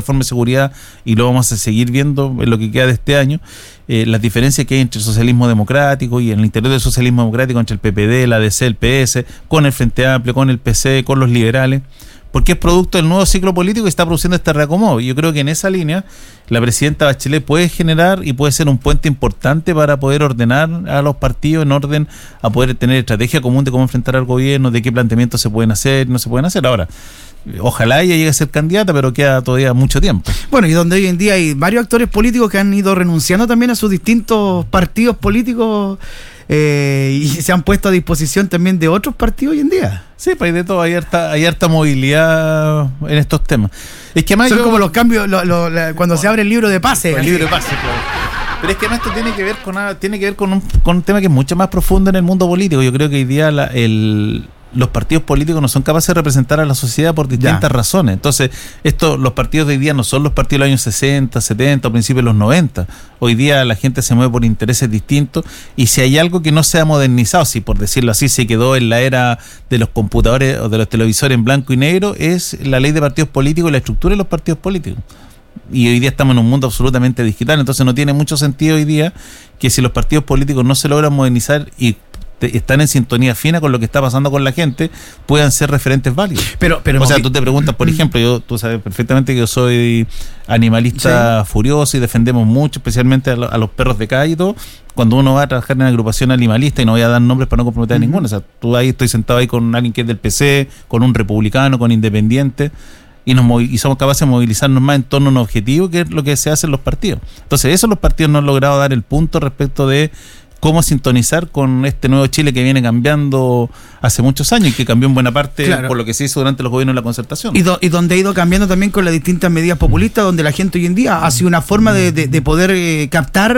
reforma de seguridad y lo vamos a seguir viendo en lo que queda de este año, las diferencias que hay entre el socialismo democrático y en el interior del socialismo democrático entre el PPD, la ADC, el PS, con el Frente Amplio, con el PC, con los liberales, porque es producto del nuevo ciclo político que está produciendo este reacomodo. Yo creo que en esa línea la presidenta Bachelet puede generar y puede ser un puente importante para poder ordenar a los partidos en orden a poder tener estrategia común de cómo enfrentar al gobierno, de qué planteamientos se pueden hacer, no se pueden hacer. Ahora, ojalá ella llegue a ser candidata, pero queda todavía mucho tiempo. Bueno, y donde hoy en día hay varios actores políticos que han ido renunciando también a sus distintos partidos políticos y se han puesto a disposición también de otros partidos hoy en día. Sí, pues hay de todo, hay harta movilidad en estos temas. Es que además son como los cambios, cuando se abre el libro de pase. El libro de pase, claro. Pero es que además esto tiene que ver con un tema que es mucho más profundo en el mundo político. Yo creo que hoy día los partidos políticos no son capaces de representar a la sociedad por distintas razones. Entonces, los partidos de hoy día no son los partidos de los años 60, 70 o principios de los 90. Hoy día la gente se mueve por intereses distintos y si hay algo que no se ha modernizado, si por decirlo así se quedó en la era de los computadores o de los televisores en blanco y negro, es la ley de partidos políticos y la estructura de los partidos políticos. Y hoy día estamos en un mundo absolutamente digital, entonces no tiene mucho sentido hoy día que si los partidos políticos no se logran modernizar y están en sintonía fina con lo que está pasando con la gente, puedan ser referentes válidos. Pero o sea, tú te preguntas, por ejemplo, tú sabes perfectamente que yo soy animalista furioso y defendemos mucho, especialmente a los perros de calle y todo. Cuando uno va a trabajar en una agrupación animalista, y no voy a dar nombres para no comprometer a ninguno, o sea, estoy sentado ahí con alguien que es del PC, con un republicano, con independiente, y somos capaces de movilizarnos más en torno a un objetivo, que es lo que se hace en los partidos. Entonces, eso los partidos no han logrado dar el punto respecto de cómo sintonizar con este nuevo Chile que viene cambiando hace muchos años y que cambió en buena parte por lo que se hizo durante los gobiernos de la concertación. Y donde ha ido cambiando también con las distintas medidas populistas, donde la gente hoy en día ha sido una forma de poder captar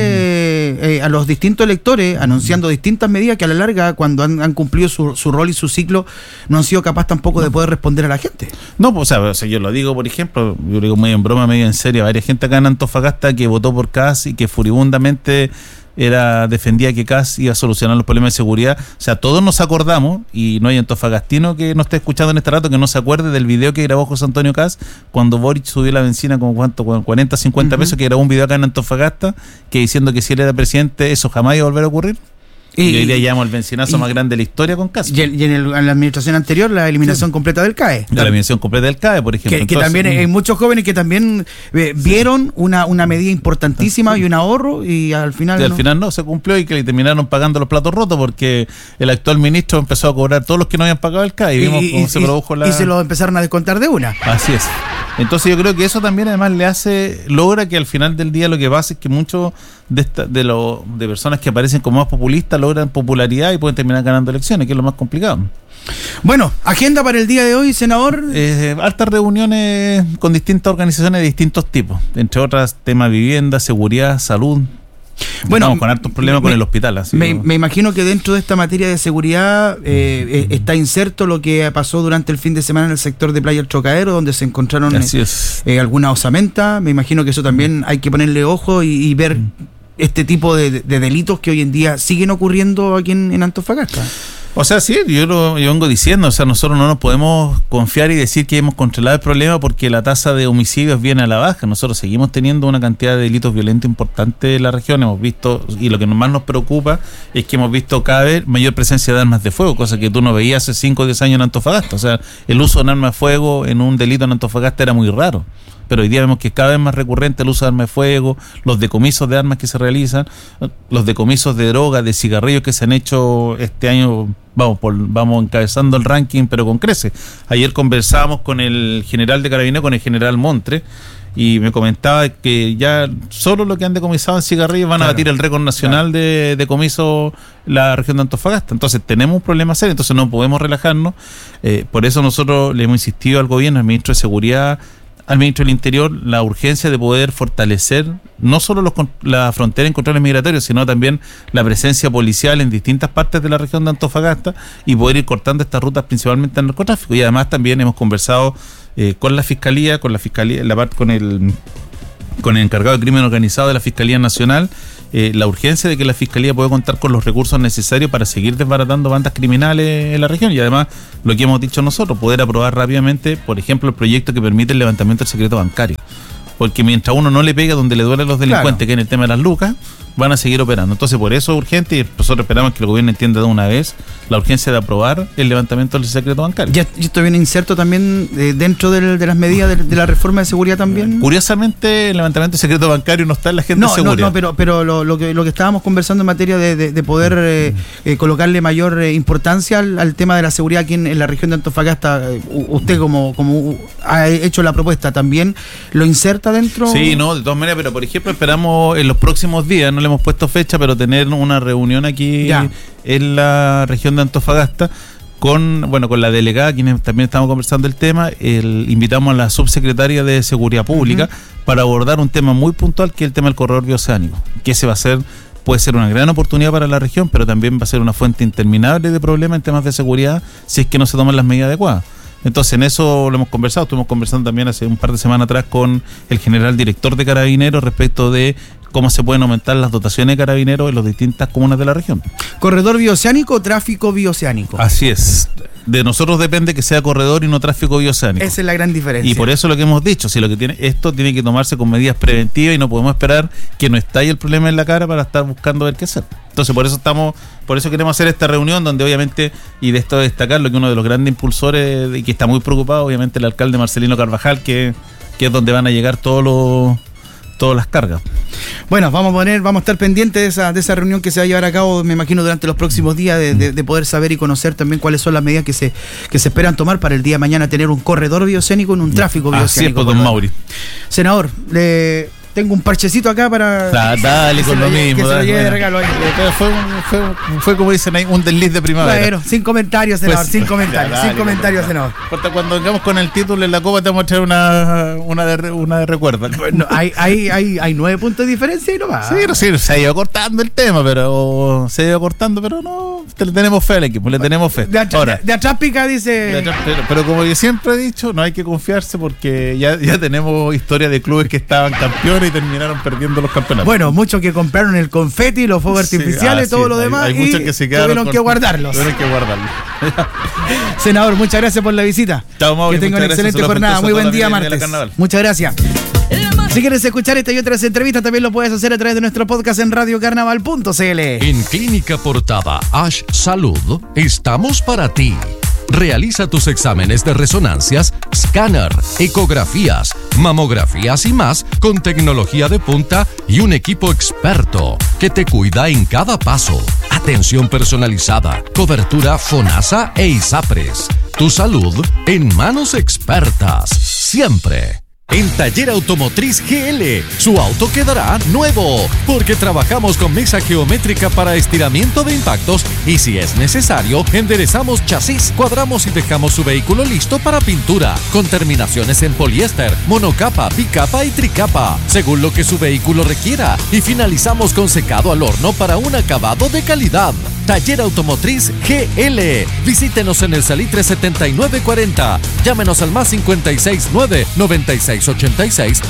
a los distintos electores, anunciando distintas medidas que a la larga, cuando han cumplido su rol y su ciclo, no han sido capaces tampoco de poder responder a la gente. No, pues, o sea, yo lo digo, por ejemplo, yo lo digo medio en broma, medio en serio, varias gente acá en Antofagasta que votó por Kast y que furibundamente defendía que Kast iba a solucionar los problemas de seguridad. O sea, todos nos acordamos, y no hay antofagastino que no esté escuchando en este rato que no se acuerde del video que grabó José Antonio Kast cuando Boric subió la benzina con 40, 50 pesos, que grabó un video acá en Antofagasta que diciendo que si él era presidente eso jamás iba a volver a ocurrir. Y hoy día llevamos el benzinazo más grande de la historia con Kast. Y en la administración anterior, la eliminación completa del CAE. La eliminación completa del CAE, por ejemplo. Que también hay muchos jóvenes que también vieron una medida importantísima y un ahorro, y al final al final no se cumplió, y que le terminaron pagando los platos rotos porque el actual ministro empezó a cobrar todos los que no habían pagado el CAE y vimos cómo se produjo y se lo empezaron a descontar de una. Así es. Entonces yo creo que eso también además logra que al final del día lo que pasa es que muchos de personas que aparecen como más populistas logran popularidad y pueden terminar ganando elecciones, que es lo más complicado. Bueno, agenda para el día de hoy, senador. Hartas reuniones con distintas organizaciones de distintos tipos, entre otras temas vivienda, seguridad, salud. Bueno, estamos con hartos problemas con el hospital. Me imagino que dentro de esta materia de seguridad está inserto lo que pasó durante el fin de semana en el sector de Playa El Trocadero, donde se encontraron alguna osamenta. Me imagino que eso también hay que ponerle ojo y ver este tipo de delitos que hoy en día siguen ocurriendo aquí en Antofagasta. O sea, sí, yo vengo diciendo, o sea, nosotros no nos podemos confiar y decir que hemos controlado el problema porque la tasa de homicidios viene a la baja. Nosotros seguimos teniendo una cantidad de delitos violentos importante en la región. Hemos visto, y lo que más nos preocupa es que hemos visto cada vez mayor presencia de armas de fuego, cosa que tú no veías hace 5 o 10 años en Antofagasta. O sea, el uso de un arma de fuego en un delito en Antofagasta era muy raro. Pero hoy día vemos que cada vez más recurrente el uso de armas de fuego, los decomisos de armas que se realizan, los decomisos de drogas, de cigarrillos que se han hecho este año. Vamos encabezando el ranking, pero con creces. Ayer conversábamos con el general de Carabineros, con el general Montre, y me comentaba que ya solo lo que han decomisado en cigarrillos van a batir el récord nacional de decomiso la región de Antofagasta. Entonces tenemos un problema serio, entonces no podemos relajarnos. Por eso nosotros le hemos insistido al gobierno, al ministro de Seguridad, al ministro del Interior, la urgencia de poder fortalecer no solo la frontera en controles migratorios, sino también la presencia policial en distintas partes de la región de Antofagasta y poder ir cortando estas rutas principalmente al narcotráfico. Y además también hemos conversado con la Fiscalía, con el encargado de crimen organizado de la Fiscalía Nacional, la urgencia de que la Fiscalía pueda contar con los recursos necesarios para seguir desbaratando bandas criminales en la región, y además, lo que hemos dicho nosotros, poder aprobar rápidamente, por ejemplo, el proyecto que permite el levantamiento del secreto bancario. Porque mientras uno no le pega donde le duelen los delincuentes, que en el tema de las lucas, van a seguir operando. Entonces, por eso es urgente, y nosotros esperamos que el gobierno entienda de una vez la urgencia de aprobar el levantamiento del secreto bancario. ¿Ya esto viene inserto también de las medidas de la reforma de seguridad también? Curiosamente, el levantamiento del secreto bancario no está en la agenda de seguridad. No, pero lo que estábamos conversando en materia de poder colocarle mayor importancia al tema de la seguridad aquí en la región de Antofagasta, usted como ha hecho la propuesta, ¿también lo inserta dentro? Sí, no, de todas maneras, pero por ejemplo esperamos en los próximos días, no le hemos puesto fecha, pero tener una reunión aquí en la región de Antofagasta con la delegada, quienes también estamos conversando el tema. Invitamos a la subsecretaria de Seguridad Pública para abordar un tema muy puntual, que es el tema del corredor bioceánico, que puede ser una gran oportunidad para la región, pero también va a ser una fuente interminable de problemas en temas de seguridad si es que no se toman las medidas adecuadas. Entonces, en eso lo hemos conversado. Estuvimos conversando también hace un par de semanas atrás con el general director de Carabineros respecto de cómo se pueden aumentar las dotaciones de Carabineros en las distintas comunas de la región. ¿Corredor bioceánico o tráfico bioceánico? Así es. De nosotros depende que sea corredor y no tráfico bioceánico. Esa es la gran diferencia. Y por eso lo que hemos dicho, si lo que tiene esto tiene que tomarse con medidas preventivas, y no podemos esperar que nos estalle el problema en la cara para estar buscando ver qué hacer. Entonces, por eso queremos hacer esta reunión, donde obviamente, y de esto destacarlo, que uno de los grandes impulsores y que está muy preocupado, obviamente el alcalde Marcelino Carvajal, que es donde van a llegar todas las cargas. Bueno, vamos a estar pendientes de esa reunión que se va a llevar a cabo, me imagino, durante los próximos días, de poder saber y conocer también cuáles son las medidas que se esperan tomar para el día de mañana tener un corredor bioceánico en un tráfico bioceánico. Así es, pues, don Mauri. Senador, tengo un parchecito acá para... Dale con lo mismo. Que se lo lleve de regalo ahí. Fue como dicen ahí, un desliz de primavera. Bueno, sin comentarios, senador, sin comentarios, senador. Cuando vengamos con el título en la copa te vamos a traer una de recuerdo. Bueno, hay 9 puntos de diferencia y no va. Sí, se ha ido cortando el tema, pero no, le tenemos fe al equipo, le tenemos fe. De atrás pica, dice... Pero como yo siempre he dicho, no hay que confiarse, porque ya tenemos historia de clubes que estaban campeones y terminaron perdiendo los campeonatos. Bueno, muchos que compraron el confeti, los fuegos artificiales, todo lo demás, hay muchos que se quedaron tuvieron que guardarlos. Senador, muchas gracias por la visita. Chao, Mauri, que tengan una excelente jornada. Muy buen día, martes. Muchas gracias. Si quieres escuchar esta y otras entrevistas, también lo puedes hacer a través de nuestro podcast en radiocarnaval.cl. En Clínica Portada Ash Salud, estamos para ti. Realiza tus exámenes de resonancias, escáner, ecografías, mamografías y más con tecnología de punta y un equipo experto que te cuida en cada paso. Atención personalizada, cobertura FONASA e ISAPRES. Tu salud en manos expertas, siempre. En Taller Automotriz GL, su auto quedará nuevo, porque trabajamos con mesa geométrica para estiramiento de impactos y, si es necesario, enderezamos chasis, cuadramos y dejamos su vehículo listo para pintura, con terminaciones en poliéster, monocapa, bicapa y tricapa, según lo que su vehículo requiera, y finalizamos con secado al horno para un acabado de calidad. Taller Automotriz GL. Visítenos en el Salitre 7940. Llámenos al más 569 9686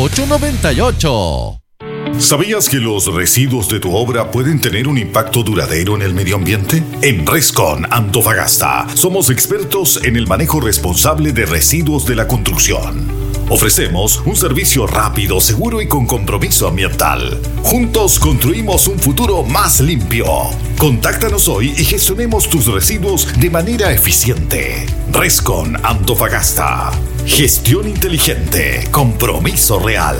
0898. ¿Sabías que los residuos de tu obra pueden tener un impacto duradero en el medio ambiente? En Rescon Antofagasta somos expertos en el manejo responsable de residuos de la construcción. Ofrecemos un servicio rápido, seguro y con compromiso ambiental. Juntos construimos un futuro más limpio. Contáctanos hoy y gestionemos tus residuos de manera eficiente. Rescon Antofagasta. Gestión inteligente. Compromiso real.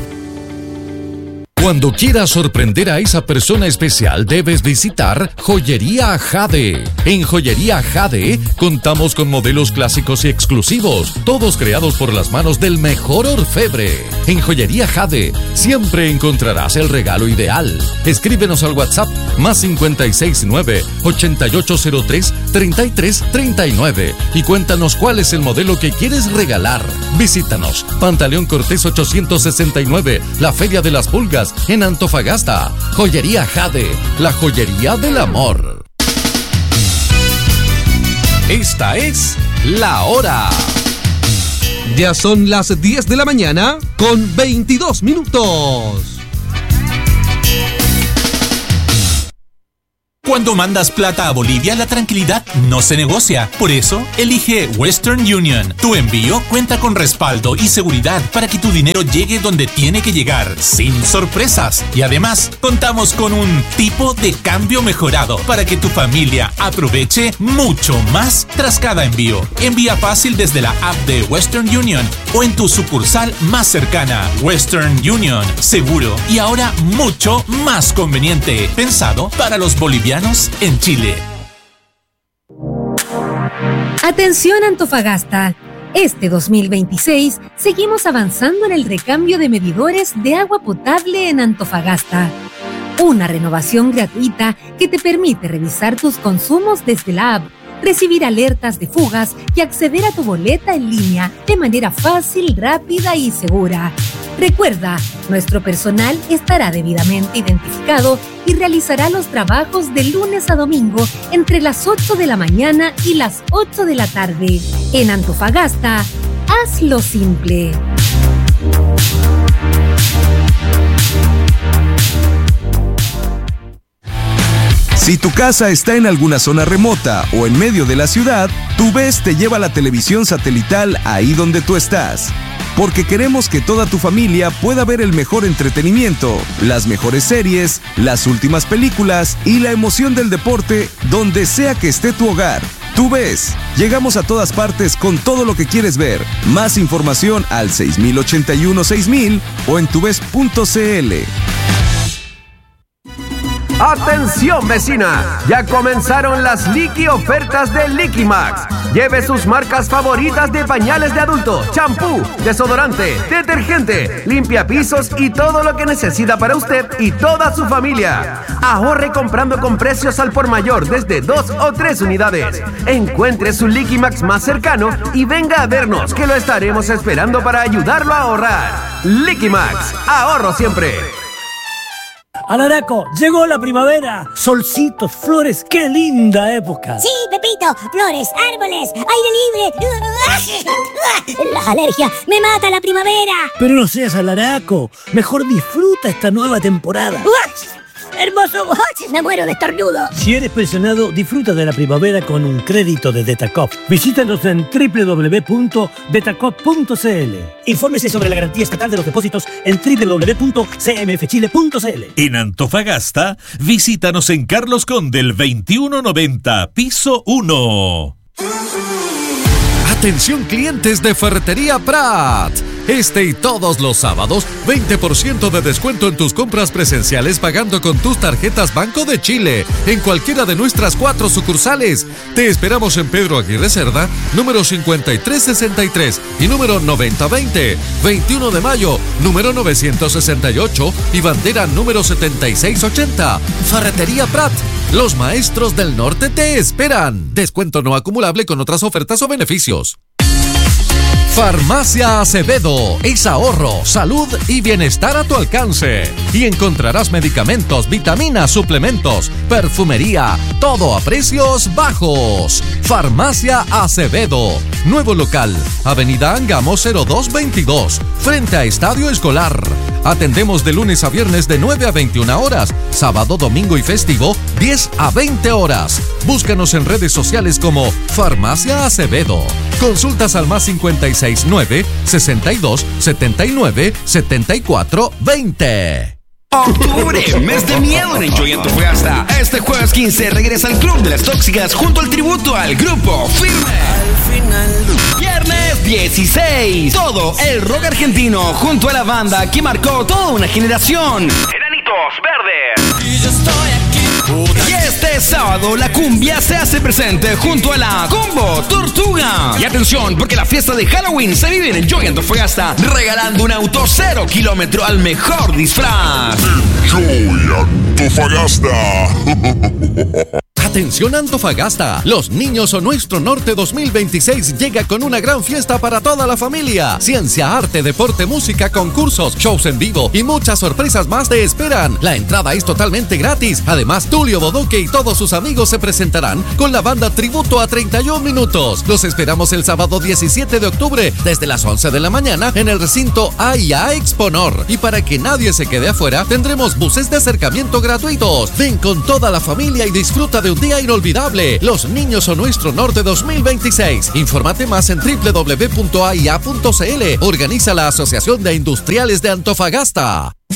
Cuando quieras sorprender a esa persona especial, debes visitar Joyería Jade. En Joyería Jade contamos con modelos clásicos y exclusivos, todos creados por las manos del mejor orfebre. En Joyería Jade siempre encontrarás el regalo ideal. Escríbenos al WhatsApp más 569-8803-3339 y cuéntanos cuál es el modelo que quieres regalar. Visítanos, Pantaleón Cortés 869, la Feria de las Pulgas, en Antofagasta. Joyería Jade, la joyería del amor. Esta es La Hora. Ya son las 10 de la mañana con 22 minutos. Cuando mandas plata a Bolivia, la tranquilidad no se negocia. Por eso, elige Western Union. Tu envío cuenta con respaldo y seguridad para que tu dinero llegue donde tiene que llegar, sin sorpresas. Y además, contamos con un tipo de cambio mejorado para que tu familia aproveche mucho más tras cada envío. Envía fácil desde la app de Western Union o en tu sucursal más cercana. Western Union, seguro y ahora mucho más conveniente. Pensado para los bolivianos en Chile. Atención Antofagasta. Este 2026 seguimos avanzando en el recambio de medidores de agua potable en Antofagasta. Una renovación gratuita que te permite revisar tus consumos desde la app, recibir alertas de fugas y acceder a tu boleta en línea de manera fácil, rápida y segura. Recuerda, nuestro personal estará debidamente identificado y realizará los trabajos de lunes a domingo entre las 8 de la mañana y las 8 de la tarde. En Antofagasta, hazlo simple. Si tu casa está en alguna zona remota o en medio de la ciudad, TUVES te lleva la televisión satelital ahí donde tú estás. Porque queremos que toda tu familia pueda ver el mejor entretenimiento, las mejores series, las últimas películas y la emoción del deporte donde sea que esté tu hogar. TUVES, llegamos a todas partes con todo lo que quieres ver. Más información al 6081-6000 o en tuves.cl. ¡Atención vecina! Ya comenzaron las Liqui ofertas de Liquimax. Lleve sus marcas favoritas de pañales de adulto, champú, desodorante, detergente, limpiapisos y todo lo que necesita para usted y toda su familia. Ahorre comprando con precios al por mayor desde 2 o 3 unidades. Encuentre su Liquimax más cercano y venga a vernos que lo estaremos esperando para ayudarlo a ahorrar. Liquimax, ahorro siempre. Alaraco, llegó la primavera. Solcitos, flores, qué linda época. Sí, Pepito, flores, árboles, aire libre. La alergia me mata la primavera. Pero no seas alaraco, mejor disfruta esta nueva temporada. ¡Hermoso! Me muero de estornudo. Si eres pensionado, disfruta de la primavera con un crédito de Detacop. Visítanos en www.detacop.cl. Infórmese sobre la garantía estatal de los depósitos en www.cmfchile.cl. En Antofagasta, visítanos en Carlos Conde, 2190, piso 1. Atención clientes de Ferretería Prat. Este y todos los sábados, 20% de descuento en tus compras presenciales pagando con tus tarjetas Banco de Chile en cualquiera de nuestras 4 sucursales. Te esperamos en Pedro Aguirre Cerda, número 5363 y número 9020. 21 de mayo, número 968 y bandera número 7680. Ferretería Prat. Los maestros del norte te esperan. Descuento no acumulable con otras ofertas o beneficios. Farmacia Acevedo es ahorro, salud y bienestar a tu alcance. Y encontrarás medicamentos, vitaminas, suplementos, perfumería, todo a precios bajos. Farmacia Acevedo. Nuevo local, Avenida Angamo 0222, frente a Estadio Escolar. Atendemos de lunes a viernes de 9 a 21 horas, sábado, domingo y festivo 10 a 20 horas. Búscanos en redes sociales como Farmacia Acevedo. Consultas al más 569 62 79 74 20. Octubre, mes de miedo en Enjoy Antofagasta. Este jueves 15 regresa al Club de las Tóxicas junto al tributo al grupo Firme. Al final. Viernes 16. Todo el rock argentino junto a la banda que marcó toda una generación. Enanitos Verdes. Y yo estoy aquí. Y este sábado la cumbia se hace presente junto a la Combo Tortuga. Y atención, porque la fiesta de Halloween se vive en Enjoy Antofagasta, regalando un auto 0 kilómetro al mejor disfraz. Enjoy Antofagasta. Atención Antofagasta, los niños o nuestro norte 2026 llega con una gran fiesta para toda la familia. Ciencia, arte, deporte, música, concursos, shows en vivo y muchas sorpresas más te esperan. La entrada es totalmente gratis. Además, Tulio Bodoque y todos sus amigos se presentarán con la banda Tributo a 31 Minutos. Los esperamos el sábado 17 de octubre desde las 11 de la mañana en el recinto AIA Exponor. Y para que nadie se quede afuera, tendremos buses de acercamiento gratuitos. Ven con toda la familia y disfruta de un día inolvidable. Los niños o nuestro norte 2026. Infórmate más en www.aia.cl. Organiza la Asociación de Industriales de Antofagasta.